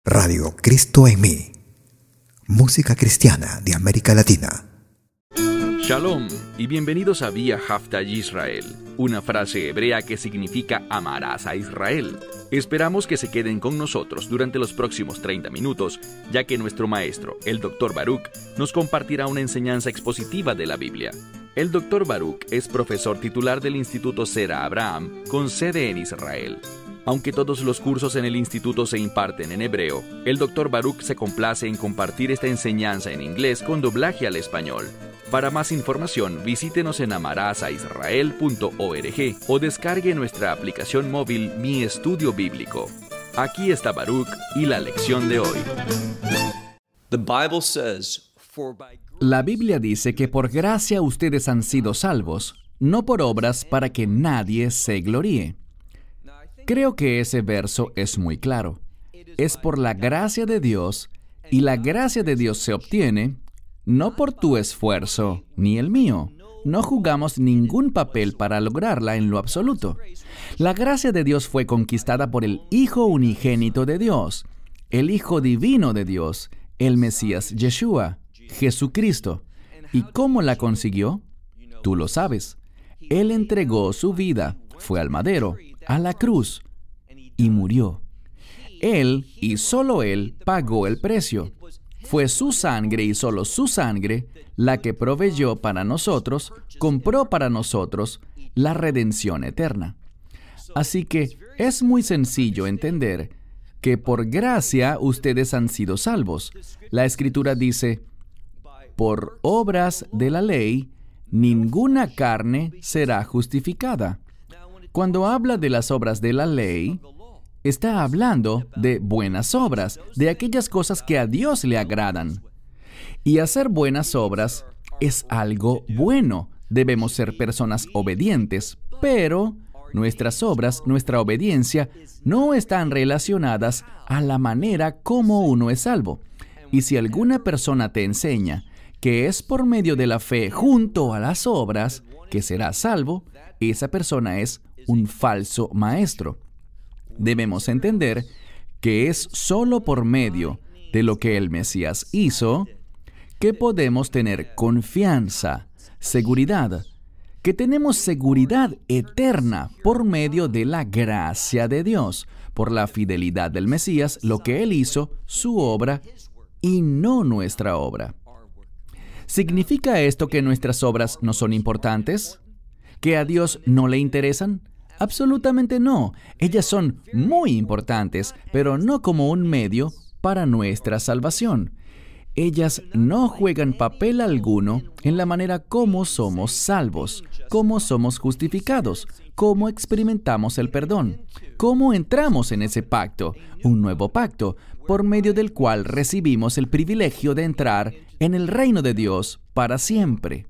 Radio Cristo en mí. Música cristiana de América Latina. Shalom y bienvenidos a Vía Haftaj Israel, una frase hebrea que significa amarás a Israel. Esperamos que se queden con nosotros durante los próximos 30 minutos, ya que nuestro maestro, el Dr. Baruch, nos compartirá una enseñanza expositiva de la Biblia. El Dr. Baruch es profesor titular del Instituto Zera Abraham, con sede en Israel. Aunque todos los cursos en el instituto se imparten en hebreo, el Dr. Baruch se complace en compartir esta enseñanza en inglés con doblaje al español. Para más información, visítenos en amarasaisrael.org o descargue nuestra aplicación móvil Mi Estudio Bíblico. Aquí está Baruch y la lección de hoy. La Biblia dice que por gracia ustedes han sido salvos, no por obras para que nadie se gloríe. Creo que ese verso es muy claro. Es por la gracia de Dios, y la gracia de Dios se obtiene no por tu esfuerzo, ni el mío. No jugamos ningún papel para lograrla en lo absoluto. La gracia de Dios fue conquistada por el Hijo unigénito de Dios, el Hijo divino de Dios, el Mesías Yeshua, Jesucristo. ¿Y cómo la consiguió? Tú lo sabes. Él entregó su vida, fue al madero, a la cruz, y murió. Él, y solo Él, pagó el precio. Fue su sangre y solo su sangre la que proveyó para nosotros, compró para nosotros la redención eterna. Así que es muy sencillo entender que por gracia ustedes han sido salvos. La Escritura dice, por obras de la ley, ninguna carne será justificada. Cuando habla de las obras de la ley, está hablando de buenas obras, de aquellas cosas que a Dios le agradan. Y hacer buenas obras es algo bueno. Debemos ser personas obedientes, pero nuestras obras, nuestra obediencia, no están relacionadas a la manera como uno es salvo. Y si alguna persona te enseña que es por medio de la fe junto a las obras que será salvo, esa persona es un falso maestro. Debemos entender que es solo por medio de lo que el Mesías hizo que podemos tener confianza, seguridad, que tenemos seguridad eterna por medio de la gracia de Dios, por la fidelidad del Mesías, lo que Él hizo, su obra, y no nuestra obra. ¿Significa esto que nuestras obras no son importantes? ¿Que a Dios no le interesan? Absolutamente no. Ellas son muy importantes, pero no como un medio para nuestra salvación. Ellas no juegan papel alguno en la manera como somos salvos, cómo somos justificados, cómo experimentamos el perdón, cómo entramos en ese pacto, un nuevo pacto, por medio del cual recibimos el privilegio de entrar en el reino de Dios para siempre.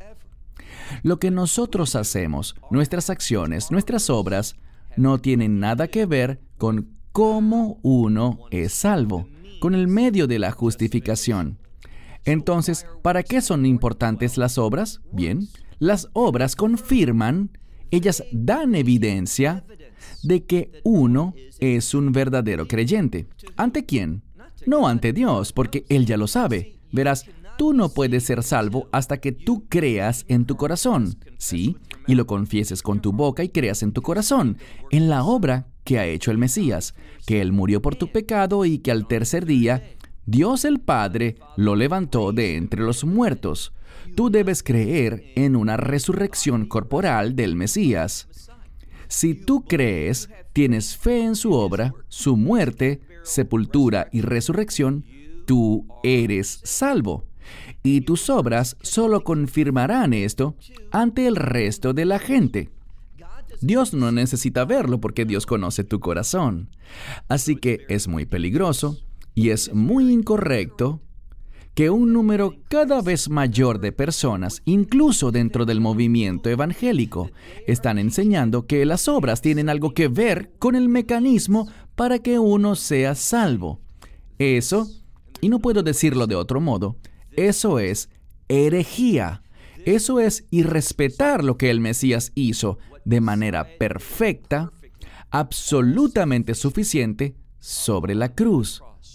Lo que nosotros hacemos, nuestras acciones, nuestras obras, no tienen nada que ver con cómo uno es salvo, con el medio de la justificación. Entonces, ¿para qué son importantes las obras? Bien, las obras confirman, ellas dan evidencia de que uno es un verdadero creyente. ¿Ante quién? No ante Dios, porque Él ya lo sabe. Verás, tú no puedes ser salvo hasta que tú creas en tu corazón, ¿sí? Y lo confieses con tu boca y creas en tu corazón, en la obra que ha hecho el Mesías, que Él murió por tu pecado y que al tercer día Dios el Padre lo levantó de entre los muertos. Tú debes creer en una resurrección corporal del Mesías. Si tú crees, tienes fe en su obra, su muerte, sepultura y resurrección, tú eres salvo. Y tus obras solo confirmarán esto ante el resto de la gente. Dios no necesita verlo porque Dios conoce tu corazón. Así que es muy peligroso y es muy incorrecto que un número cada vez mayor de personas, incluso dentro del movimiento evangélico, están enseñando que las obras tienen algo que ver con el mecanismo para que uno sea salvo. Eso, y no puedo decirlo de otro modo, eso es herejía. Eso es irrespetar lo que el Mesías hizo de manera perfecta, absolutamente suficiente, sobre la cruz.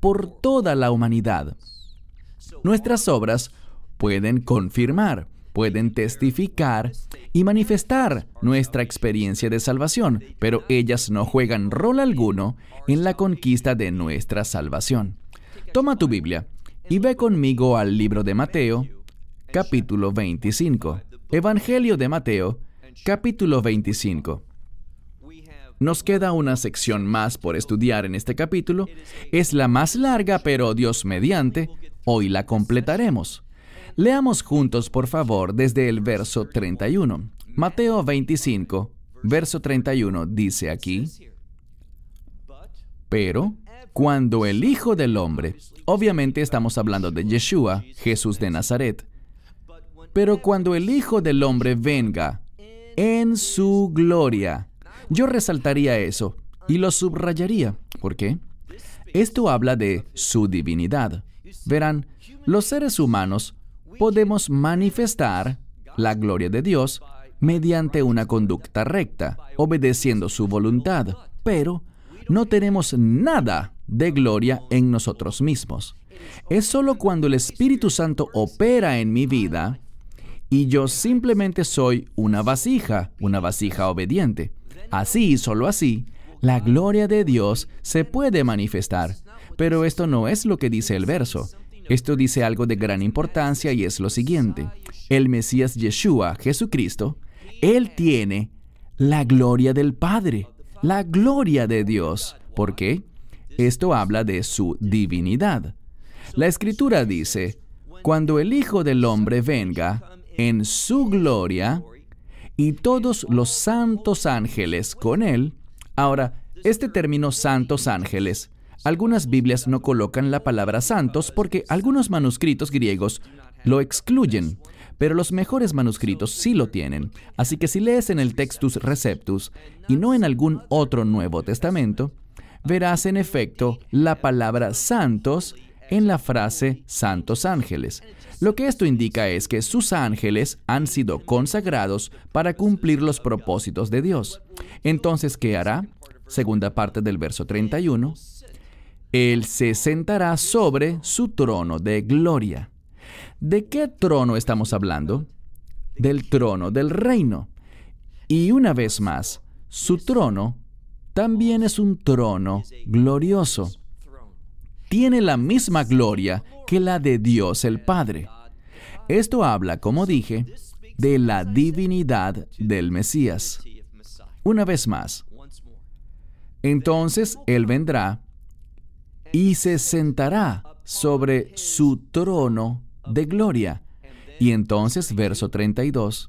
por toda la humanidad. Nuestras obras pueden confirmar, pueden testificar y manifestar nuestra experiencia de salvación, pero ellas no juegan rol alguno en la conquista de nuestra salvación. Toma tu Biblia y ve conmigo al libro de Mateo, capítulo 25. Evangelio de Mateo, capítulo 25. Nos queda una sección más por estudiar en este capítulo. Es la más larga, pero Dios mediante, hoy la completaremos. Leamos juntos, por favor, desde el verso 31. Mateo 25, verso 31, dice aquí: Pero cuando el Hijo del Hombre, obviamente estamos hablando de Yeshua, Jesús de Nazaret, pero cuando el Hijo del Hombre venga en su gloria, yo resaltaría eso y lo subrayaría. ¿Por qué? Esto habla de su divinidad. Verán, los seres humanos podemos manifestar la gloria de Dios mediante una conducta recta, obedeciendo su voluntad, pero no tenemos nada de gloria en nosotros mismos. Es solo cuando el Espíritu Santo opera en mi vida y yo simplemente soy una vasija obediente. Así y solo así, la gloria de Dios se puede manifestar. Pero esto no es lo que dice el verso. Esto dice algo de gran importancia y es lo siguiente. El Mesías Yeshua, Jesucristo, Él tiene la gloria del Padre, la gloria de Dios. ¿Por qué? Esto habla de su divinidad. La Escritura dice, cuando el Hijo del Hombre venga en su gloria y todos los santos ángeles con Él. Ahora, este término santos ángeles, algunas Biblias no colocan la palabra santos porque algunos manuscritos griegos lo excluyen, pero los mejores manuscritos sí lo tienen. Así que si lees en el Textus Receptus y no en algún otro Nuevo Testamento, verás en efecto la palabra santos en la frase santos ángeles. Lo que esto indica es que sus ángeles han sido consagrados para cumplir los propósitos de Dios. Entonces, ¿qué hará? Segunda parte del verso 31. Él se sentará sobre su trono de gloria. ¿De qué trono estamos hablando? Del trono del reino. Y una vez más, su trono también es un trono glorioso. Tiene la misma gloria que la de Dios el Padre. Esto habla, como dije, de la divinidad del Mesías. Una vez más. Entonces Él vendrá y se sentará sobre su trono de gloria. Y entonces, verso 32,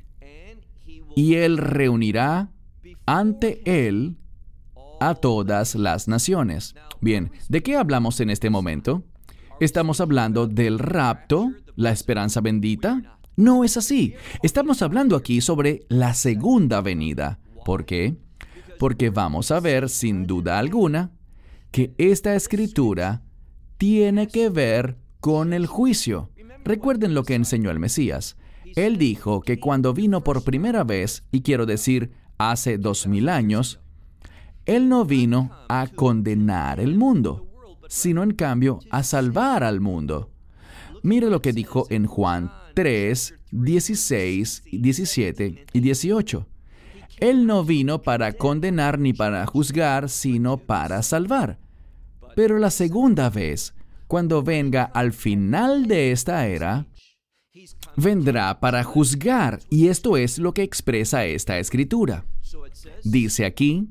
y Él reunirá ante Él a todas las naciones. Bien, ¿de qué hablamos en este momento? ¿Estamos hablando del rapto, la esperanza bendita? No es así. Estamos hablando aquí sobre la segunda venida. ¿Por qué? Porque vamos a ver, sin duda alguna, que esta escritura tiene que ver con el juicio. Recuerden lo que enseñó el Mesías. Él dijo que cuando vino por primera vez, y quiero decir, hace 2000 años, Él no vino a condenar el mundo, sino en cambio a salvar al mundo. Mire lo que dijo en Juan 3, 16, 17 y 18. Él no vino para condenar ni para juzgar, sino para salvar. Pero la segunda vez, cuando venga al final de esta era, vendrá para juzgar, y esto es lo que expresa esta escritura. Dice aquí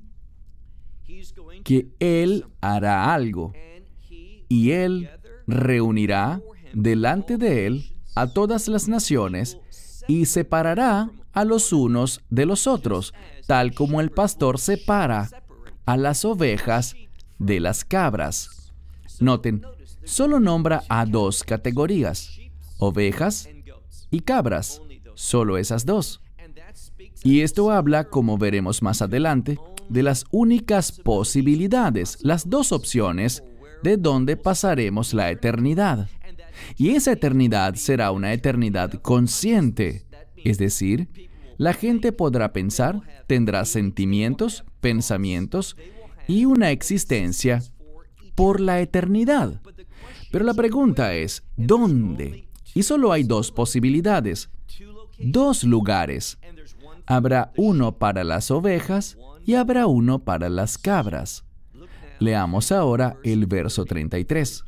que Él hará algo, y Él reunirá delante de Él a todas las naciones y separará a los unos de los otros, tal como el pastor separa a las ovejas de las cabras. Noten, solo nombra a dos categorías, ovejas y cabras, solo esas dos. Y esto habla, como veremos más adelante, de las únicas posibilidades, las dos opciones de donde pasaremos la eternidad. Y esa eternidad será una eternidad consciente, es decir, la gente podrá pensar, tendrá sentimientos, pensamientos y una existencia por la eternidad. Pero la pregunta es, ¿dónde? Y solo hay dos posibilidades, dos lugares. Habrá uno para las ovejas y habrá uno para las cabras. Leamos ahora el verso 33.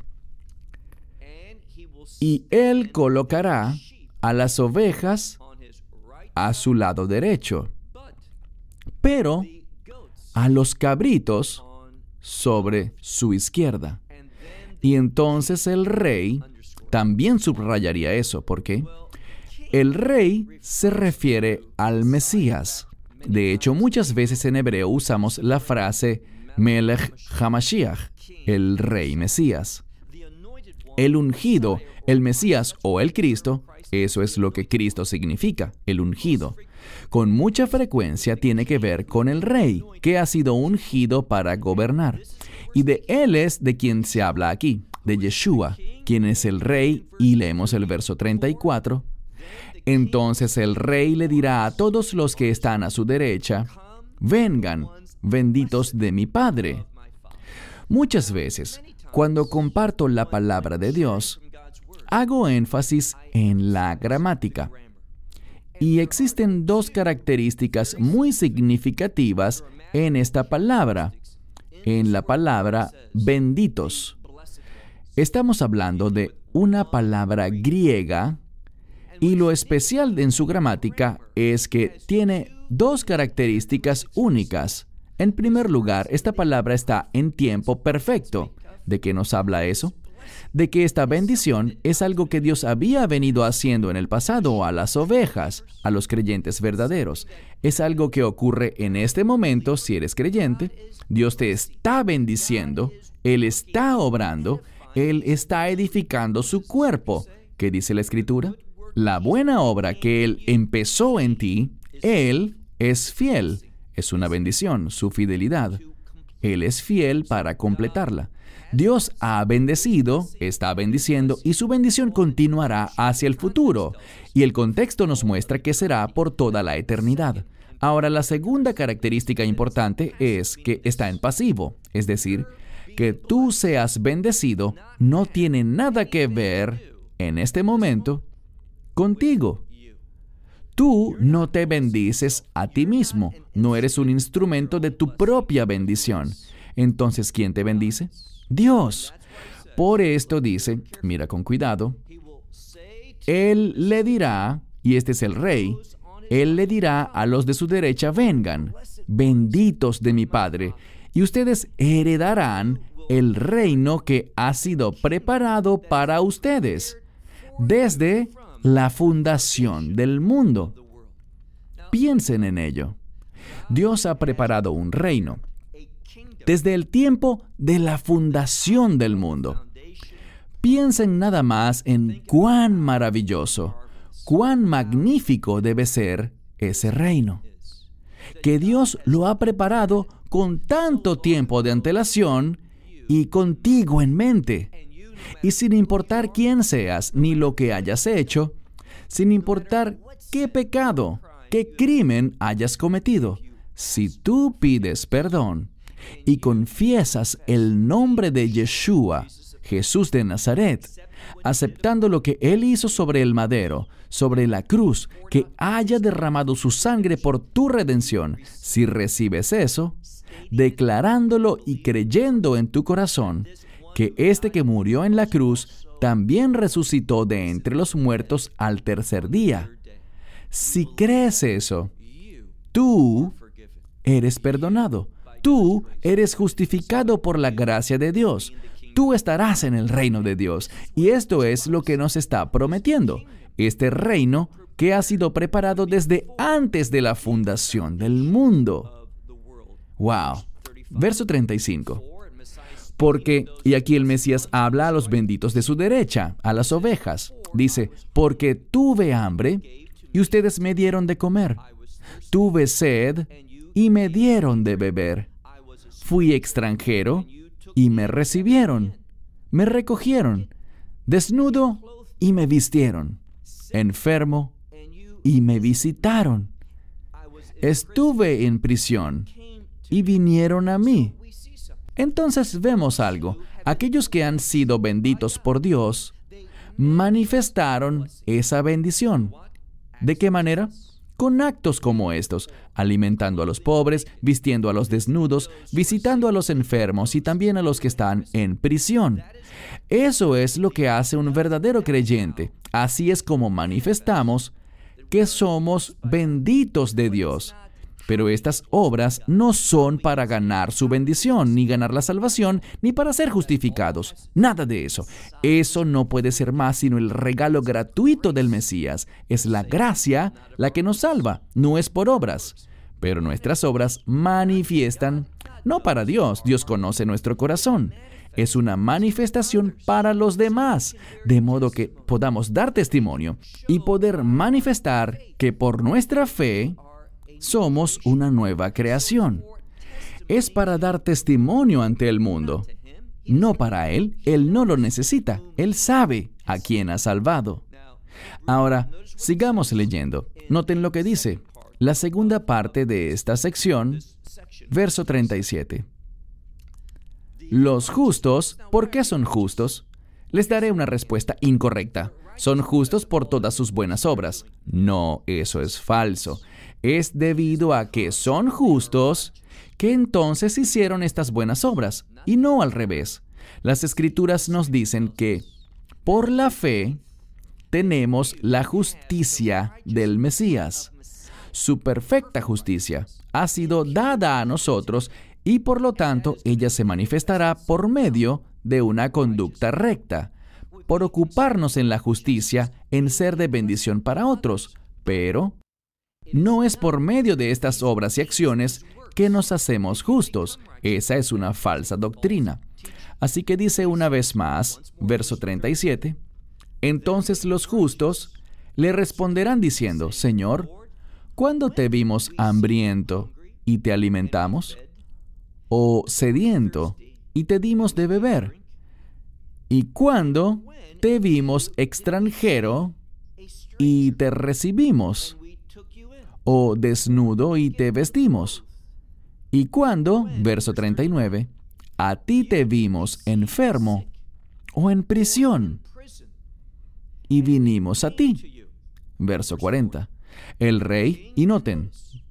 Y él colocará a las ovejas a su lado derecho, pero a los cabritos sobre su izquierda. Y entonces el rey también subrayaría eso, porque el rey se refiere al Mesías. De hecho, muchas veces en hebreo usamos la frase Melech HaMashiach, el rey Mesías. El ungido, el Mesías o el Cristo, eso es lo que Cristo significa, el ungido. Con mucha frecuencia tiene que ver con el rey, que ha sido ungido para gobernar. Y de él es de quien se habla aquí, de Yeshua, quien es el rey, y leemos el verso 34. Entonces el rey le dirá a todos los que están a su derecha, vengan, benditos de mi Padre. Muchas veces, cuando comparto la palabra de Dios, hago énfasis en la gramática. Y existen dos características muy significativas en esta palabra, en la palabra benditos. Estamos hablando de una palabra griega y lo especial en su gramática es que tiene dos características únicas. En primer lugar, esta palabra está en tiempo perfecto. ¿De qué nos habla eso? De que esta bendición es algo que Dios había venido haciendo en el pasado a las ovejas, a los creyentes verdaderos. Es algo que ocurre en este momento si eres creyente. Dios te está bendiciendo, Él está obrando, Él está edificando su cuerpo. ¿Qué dice la Escritura? La buena obra que Él empezó en ti, Él es fiel. Es una bendición, su fidelidad. Él es fiel para completarla. Dios ha bendecido, está bendiciendo, y su bendición continuará hacia el futuro. Y el contexto nos muestra que será por toda la eternidad. Ahora, la segunda característica importante es que está en pasivo, es decir, que tú seas bendecido no tiene nada que ver, en este momento, contigo. Tú no te bendices a ti mismo, no eres un instrumento de tu propia bendición. Entonces, ¿quién te bendice? Dios. Por esto dice, mira con cuidado, Él le dirá, y este es el rey, Él le dirá a los de su derecha, vengan, benditos de mi Padre, y ustedes heredarán el reino que ha sido preparado para ustedes desde la fundación del mundo. Piensen en ello. Dios ha preparado un reino desde el tiempo de la fundación del mundo. Piensen nada más en cuán maravilloso, cuán magnífico debe ser ese reino, que Dios lo ha preparado con tanto tiempo de antelación y contigo en mente. Y sin importar quién seas ni lo que hayas hecho, sin importar qué pecado, qué crimen hayas cometido, si tú pides perdón y confiesas el nombre de Yeshua, Jesús de Nazaret, aceptando lo que Él hizo sobre el madero, sobre la cruz, que haya derramado su sangre por tu redención, si recibes eso, declarándolo y creyendo en tu corazón, que este que murió en la cruz también resucitó de entre los muertos al tercer día. Si crees eso, tú eres perdonado. Tú eres justificado por la gracia de Dios. Tú estarás en el reino de Dios. Y esto es lo que nos está prometiendo. Este reino que ha sido preparado desde antes de la fundación del mundo. ¡Wow! Verso 35. Porque, y aquí el Mesías habla a los benditos de su derecha, a las ovejas. Dice, porque tuve hambre y ustedes me dieron de comer. Tuve sed y me dieron de beber. Fui extranjero y me recibieron. Me recogieron. Desnudo y me vistieron. Enfermo y me visitaron. Estuve en prisión y vinieron a mí. Entonces vemos algo. Aquellos que han sido benditos por Dios manifestaron esa bendición. ¿De qué manera? Con actos como estos: alimentando a los pobres, vistiendo a los desnudos, visitando a los enfermos y también a los que están en prisión. Eso es lo que hace un verdadero creyente. Así es como manifestamos que somos benditos de Dios. Pero estas obras no son para ganar su bendición, ni ganar la salvación, ni para ser justificados. Nada de eso. Eso no puede ser más sino el regalo gratuito del Mesías. Es la gracia la que nos salva, no es por obras. Pero nuestras obras manifiestan, no para Dios. Dios conoce nuestro corazón. Es una manifestación para los demás, de modo que podamos dar testimonio y poder manifestar que por nuestra fe somos una nueva creación. Es para dar testimonio ante el mundo, no para Él. Él no lo necesita. Él sabe a quién ha salvado. Ahora, sigamos leyendo. Noten lo que dice la segunda parte de esta sección, verso 37. Los justos, ¿por qué son justos? Les daré una respuesta incorrecta. Son justos por todas sus buenas obras. No, eso es falso. Es debido a que son justos que entonces hicieron estas buenas obras, y no al revés. Las Escrituras nos dicen que por la fe tenemos la justicia del Mesías. Su perfecta justicia ha sido dada a nosotros y por lo tanto ella se manifestará por medio de una conducta recta, por ocuparnos en la justicia, en ser de bendición para otros. Pero no es por medio de estas obras y acciones que nos hacemos justos. Esa es una falsa doctrina. Así que dice una vez más, verso 37, entonces los justos le responderán diciendo, Señor, ¿cuándo te vimos hambriento y te alimentamos? ¿O sediento y te dimos de beber? ¿Y cuándo te vimos extranjero y te recibimos? ¿O desnudo y te vestimos? ¿Y cuándo, verso 39, a ti te vimos enfermo o en prisión y vinimos a ti? Verso 40. El rey, y noten,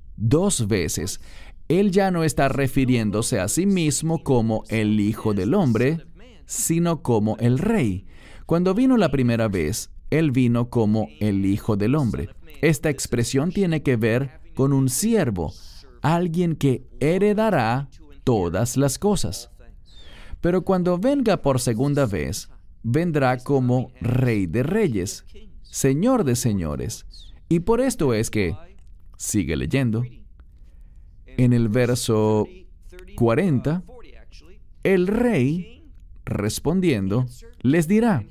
2 veces, él ya no está refiriéndose a sí mismo como el Hijo del Hombre, sino como el Rey. Cuando vino la primera vez, él vino como el Hijo del Hombre. Esta expresión tiene que ver con un siervo, alguien que heredará todas las cosas. Pero cuando venga por segunda vez, vendrá como Rey de Reyes, Señor de Señores. Y por esto es que, sigue leyendo, en el verso 40, el Rey, respondiendo, les dirá,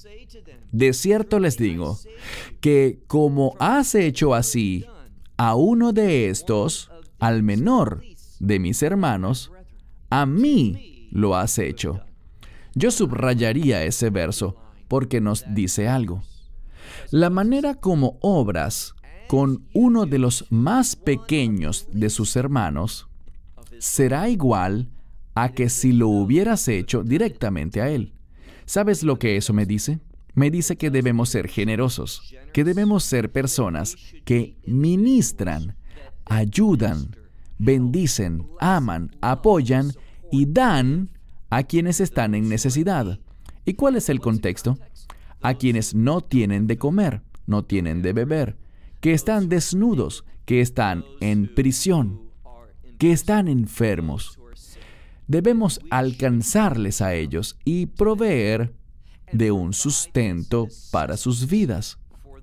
de cierto les digo, que como has hecho así a uno de estos, al menor de mis hermanos, a mí lo has hecho. Yo subrayaría ese verso porque nos dice algo. La manera como obras con uno de los más pequeños de sus hermanos será igual a que si lo hubieras hecho directamente a él. ¿Sabes lo que eso me dice? Me dice que debemos ser generosos, que debemos ser personas que ministran, ayudan, bendicen, aman, apoyan y dan a quienes están en necesidad. ¿Y cuál es el contexto? A quienes no tienen de comer, no tienen de beber, que están desnudos, que están en prisión, que están enfermos. Debemos alcanzarles a ellos y proveer de un sustento para sus vidas.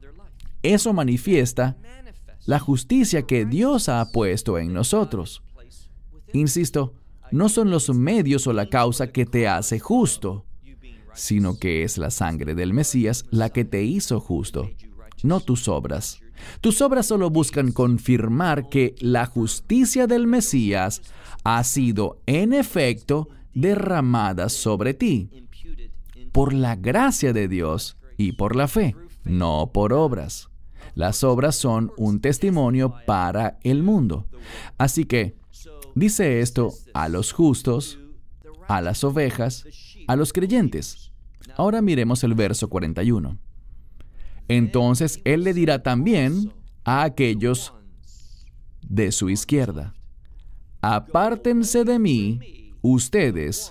Eso manifiesta la justicia que Dios ha puesto en nosotros. Insisto, no son los medios o la causa que te hace justo, sino que es la sangre del Mesías la que te hizo justo, no tus obras. Tus obras solo buscan confirmar que la justicia del Mesías ha sido, en efecto, derramada sobre ti, por la gracia de Dios y por la fe, no por obras. Las obras son un testimonio para el mundo. Así que, dice esto a los justos, a las ovejas, a los creyentes. Ahora miremos el verso 41. Entonces Él le dirá también a aquellos de su izquierda: apártense de mí, ustedes,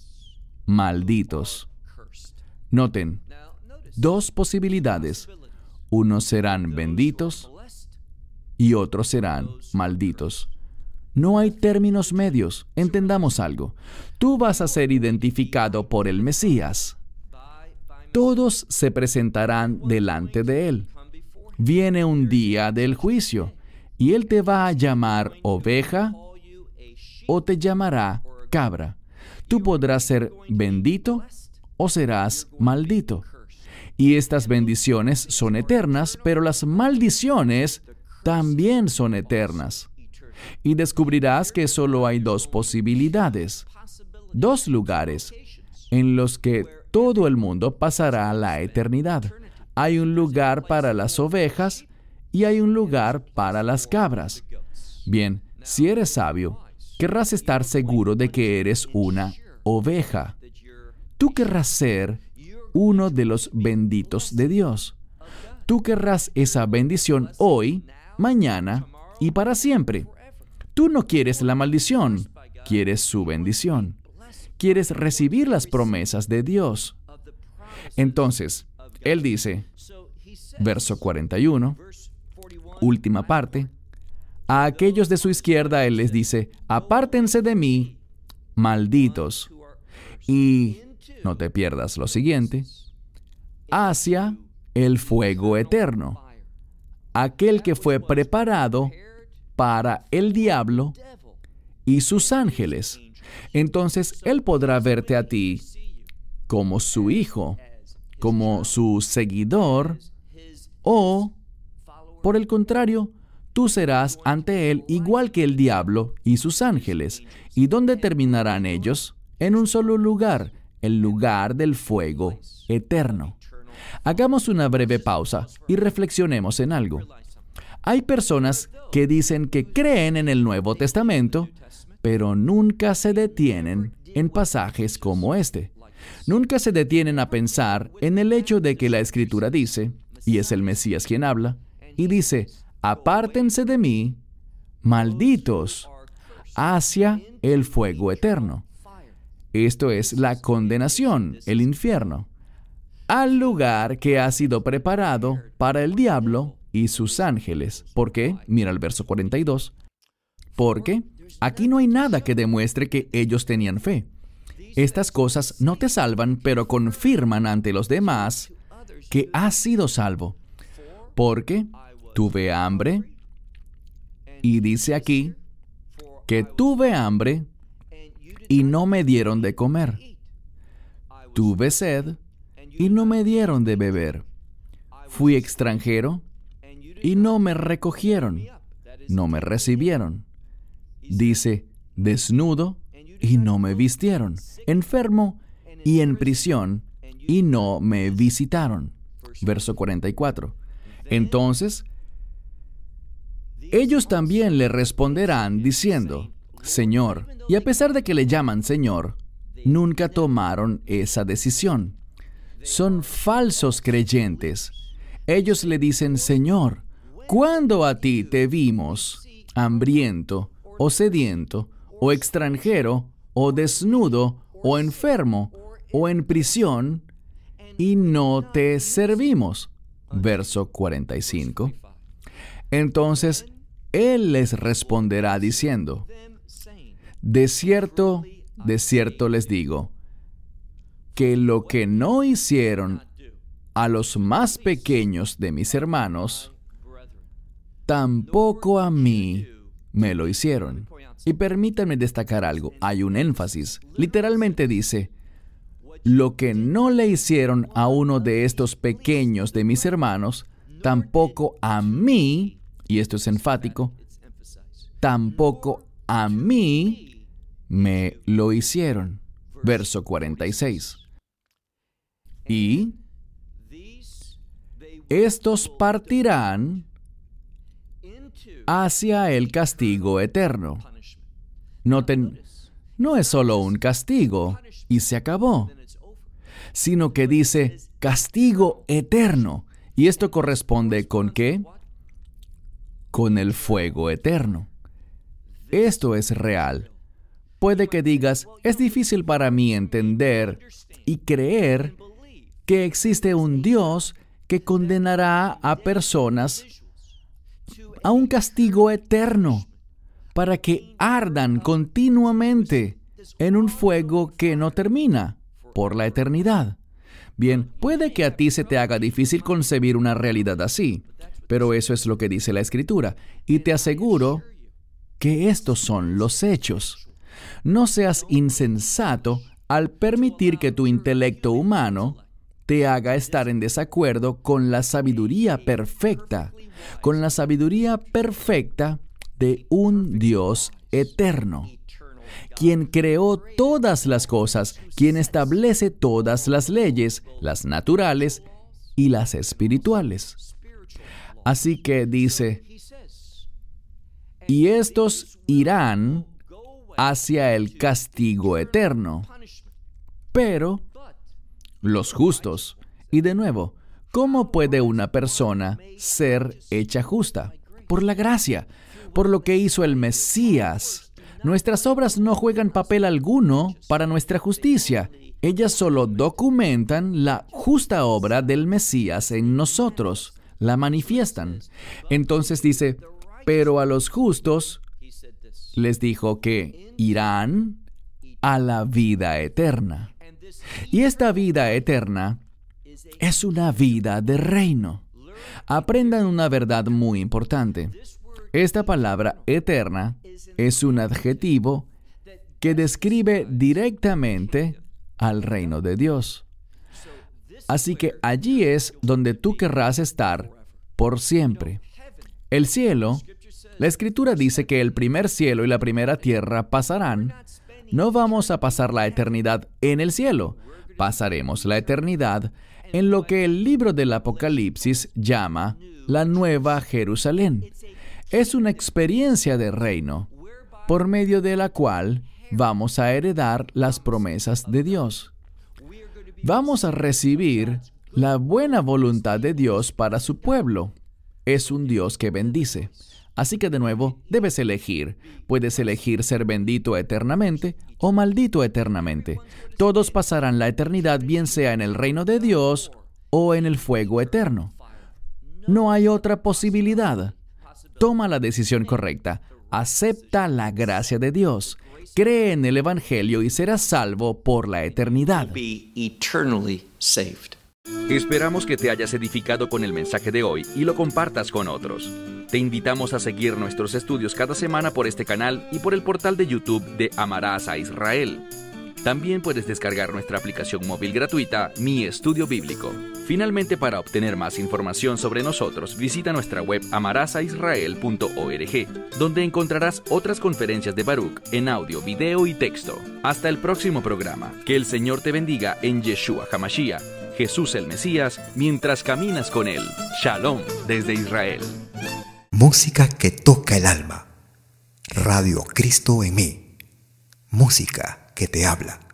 malditos. Noten, dos posibilidades. Unos serán benditos y otros serán malditos. No hay términos medios. Entendamos algo. Tú vas a ser identificado por el Mesías. Todos se presentarán delante de Él. Viene un día del juicio y Él te va a llamar oveja o te llamará cabra. Tú podrás ser bendito o serás maldito. Y estas bendiciones son eternas, pero las maldiciones también son eternas. Y descubrirás que solo hay dos posibilidades, dos lugares en los que todo el mundo pasará la eternidad. Hay un lugar para las ovejas y hay un lugar para las cabras. Bien, si eres sabio, querrás estar seguro de que eres una oveja. Tú querrás ser uno de los benditos de Dios. Tú querrás esa bendición hoy, mañana y para siempre. Tú no quieres la maldición, quieres su bendición. Quieres recibir las promesas de Dios. Entonces, Él dice, verso 41, última parte, a aquellos de su izquierda Él les dice: apártense de mí, malditos. Y no te pierdas lo siguiente: hacia el fuego eterno, aquel que fue preparado para el diablo y sus ángeles. Entonces Él podrá verte a ti como su hijo, como su seguidor, o, por el contrario, tú serás ante Él igual que el diablo y sus ángeles. ¿Y dónde terminarán ellos? En un solo lugar, el lugar del fuego eterno. Hagamos una breve pausa y reflexionemos en algo. Hay personas que dicen que creen en el Nuevo Testamento, pero nunca se detienen en pasajes como este. Nunca se detienen a pensar en el hecho de que la Escritura dice, y es el Mesías quien habla, y dice: apártense de mí, malditos, hacia el fuego eterno. Esto es la condenación, el infierno, al lugar que ha sido preparado para el diablo y sus ángeles. ¿Por qué? Mira el verso 42. Porque aquí no hay nada que demuestre que ellos tenían fe. Estas cosas no te salvan, pero confirman ante los demás que has sido salvo. Porque tuve hambre, y dice aquí que tuve hambre y no me dieron de comer. Tuve sed y no me dieron de beber. Fui extranjero y no me recogieron, no me recibieron. Dice, desnudo y no me vistieron, enfermo y en prisión y no me visitaron. Verso 44. Entonces, ellos también le responderán diciendo: Señor, y a pesar de que le llaman Señor, nunca tomaron esa decisión. Son falsos creyentes. Ellos le dicen: Señor, ¿cuándo a ti te vimos hambriento o sediento o extranjero o desnudo o enfermo o en prisión y no te servimos? Verso 45. Entonces Él les responderá diciendo: de cierto les digo, que lo que no hicieron a los más pequeños de mis hermanos, tampoco a mí me lo hicieron. Y permítanme destacar algo, hay un énfasis. Literalmente dice: lo que no le hicieron a uno de estos pequeños de mis hermanos, tampoco a mí, y esto es enfático, tampoco a mí me lo hicieron. Verso 46. Y estos partirán hacia el castigo eterno. Noten, no es solo un castigo y se acabó, sino que dice castigo eterno. ¿Y esto corresponde con qué? Con el fuego eterno. Esto es real. Puede que digas, es difícil para mí entender y creer que existe un Dios que condenará a personas a un castigo eterno para que ardan continuamente en un fuego que no termina por la eternidad. Bien, puede que a ti se te haga difícil concebir una realidad así, pero eso es lo que dice la Escritura, y te aseguro que estos son los hechos. No seas insensato al permitir que tu intelecto humano te haga estar en desacuerdo con la sabiduría perfecta, de un Dios eterno, quien creó todas las cosas, quien establece todas las leyes, las naturales y las espirituales. Así que dice, y estos irán hacia el castigo eterno, pero los justos. Y de nuevo, ¿cómo puede una persona ser hecha justa? Por la gracia, por lo que hizo el Mesías. Nuestras obras no juegan papel alguno para nuestra justicia. Ellas solo documentan la justa obra del Mesías en nosotros, la manifiestan. Entonces dice, pero a los justos les dijo que irán a la vida eterna. Y esta vida eterna es una vida de reino. Aprendan una verdad muy importante. Esta palabra eterna es un adjetivo que describe directamente al reino de Dios. Así que allí es donde tú querrás estar por siempre. El cielo, la Escritura dice que el primer cielo y la primera tierra pasarán. No vamos a pasar la eternidad en el cielo. Pasaremos la eternidad en lo que el libro del Apocalipsis llama la Nueva Jerusalén. Es una experiencia de reino, por medio de la cual vamos a heredar las promesas de Dios. Vamos a recibir la buena voluntad de Dios para su pueblo. Es un Dios que bendice. Así que de nuevo, debes elegir. Puedes elegir ser bendito eternamente o maldito eternamente. Todos pasarán la eternidad, bien sea en el reino de Dios o en el fuego eterno. No hay otra posibilidad. Toma la decisión correcta. Acepta la gracia de Dios. Cree en el Evangelio y serás salvo por la eternidad. Esperamos que te hayas edificado con el mensaje de hoy y lo compartas con otros. Te invitamos a seguir nuestros estudios cada semana por este canal y por el portal de YouTube de Amarás a Israel. También puedes descargar nuestra aplicación móvil gratuita, Mi Estudio Bíblico. Finalmente, para obtener más información sobre nosotros, visita nuestra web amarasaisrael.org, donde encontrarás otras conferencias de Baruch en audio, video y texto. Hasta el próximo programa. Que el Señor te bendiga en Yeshua HaMashiach, Jesús el Mesías, mientras caminas con Él. Shalom desde Israel. Música que toca el alma. Radio Cristo en mí. Música que te habla.